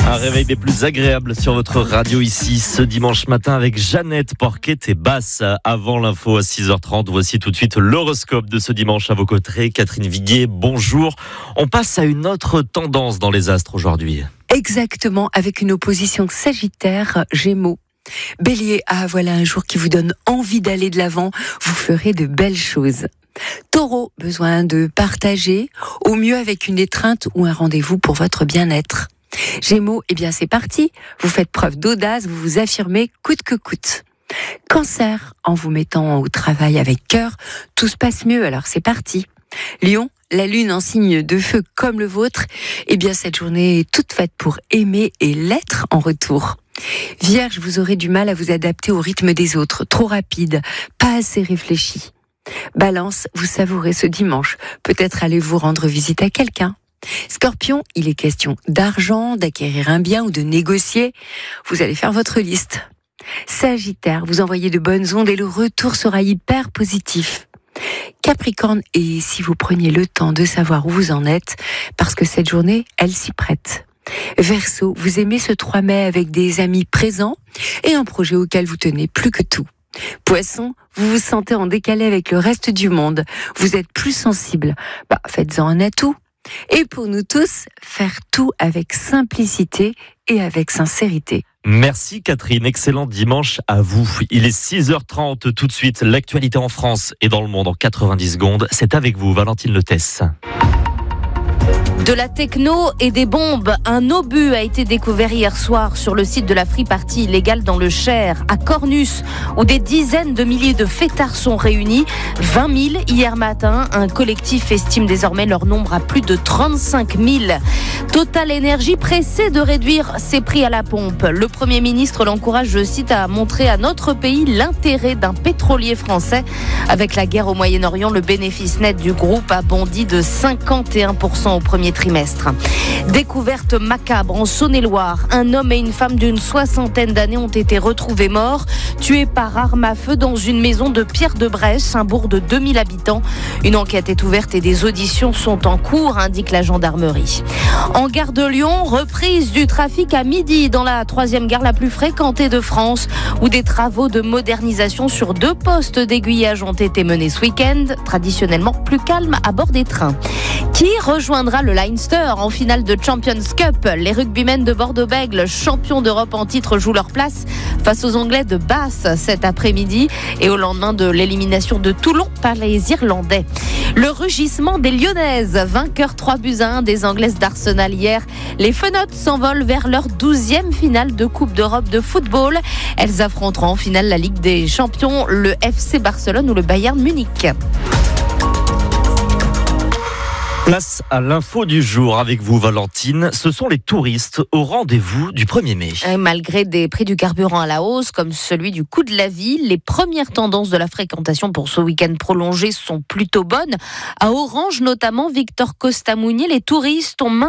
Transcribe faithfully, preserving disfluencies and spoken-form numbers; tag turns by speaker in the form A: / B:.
A: Un réveil des plus agréables sur votre radio ici ce dimanche matin avec Jeannette Porquet et Basse. Avant l'info à six heures trente, voici tout de suite l'horoscope de ce dimanche à vos côtés. Catherine Viguier, bonjour. On passe à une autre tendance dans les astres aujourd'hui.
B: Exactement, avec une opposition Sagittaire, Gémeaux. Bélier, ah voilà un jour qui vous donne envie d'aller de l'avant, vous ferez de belles choses. Taureau, besoin de partager, au mieux avec une étreinte ou un rendez-vous pour votre bien-être. Gémeaux, eh bien c'est parti, vous faites preuve d'audace, vous vous affirmez coûte que coûte. Cancer, en vous mettant au travail avec cœur, tout se passe mieux, alors c'est parti. Lion, la lune en signe de feu comme le vôtre, eh bien cette journée est toute faite pour aimer et l'être en retour. Vierge, vous aurez du mal à vous adapter au rythme des autres, trop rapide, pas assez réfléchi. Balance, vous savourez ce dimanche, peut-être allez vous rendre visite à quelqu'un. Scorpion, il est question d'argent, d'acquérir un bien ou de négocier. Vous allez faire votre liste. Sagittaire, vous envoyez de bonnes ondes et le retour sera hyper positif. Capricorne, et si vous preniez le temps de savoir où vous en êtes, parce que cette journée, elle s'y prête. Verseau, vous aimez ce trois mai avec des amis présents et un projet auquel vous tenez plus que tout. Poisson, vous vous sentez en décalé avec le reste du monde. Vous êtes plus sensible. Bah, faites-en un atout. Et pour nous tous, faire tout avec simplicité et avec sincérité.
A: Merci Catherine, excellent dimanche à vous. Il est six heures trente tout de suite, l'actualité en France et dans le monde en quatre-vingt-dix secondes. C'est avec vous, Valentine Letesse.
C: De la techno et des bombes. Un obus a été découvert hier soir sur le site de la free party illégale dans le Cher, à Cornus, où des dizaines de milliers de fêtards sont réunis. vingt mille hier matin. Un collectif estime désormais leur nombre à plus de trente-cinq mille. Total Énergie pressé de réduire ses prix à la pompe. Le Premier ministre l'encourage, je cite, à montrer à notre pays l'intérêt d'un pétrolier français. Avec la guerre au Moyen-Orient, le bénéfice net du groupe a bondi de cinquante et un pour cent au premier trimestre. Découverte macabre en Saône-et-Loire. Un homme et une femme d'une soixantaine d'années ont été retrouvés morts, tués par arme à feu dans une maison de Pierre-de-Bresse, un bourg de deux mille habitants. Une enquête est ouverte et des auditions sont en cours, indique la gendarmerie. En gare de Lyon, reprise du trafic à midi dans la troisième gare la plus fréquentée de France, où des travaux de modernisation sur deux postes d'aiguillage ont été menés ce week-end, traditionnellement plus calme à bord des trains. Qui rejoindra le Leinster en finale de Champions Cup? Les rugbymen de Bordeaux-Bègles, champions d'Europe en titre, jouent leur place face aux Anglais de Bath cet après-midi et au lendemain de l'élimination de Toulon par les Irlandais. Le rugissement des Lyonnaises, vainqueurs trois buts à un des Anglaises d'Arsenal hier. Les Fenotes s'envolent vers leur douzième finale de Coupe d'Europe de football. Elles affronteront en finale la Ligue des Champions, le F C Barcelone ou le Bayern Munich.
A: Place à l'info du jour avec vous Valentine. Ce sont les touristes au rendez-vous du premier mai.
C: Et malgré des prix du carburant à la hausse, comme celui du coût de la vie, les premières tendances de la fréquentation pour ce week-end prolongé sont plutôt bonnes. À Orange notamment, Victor Costa-Mounier, les touristes ont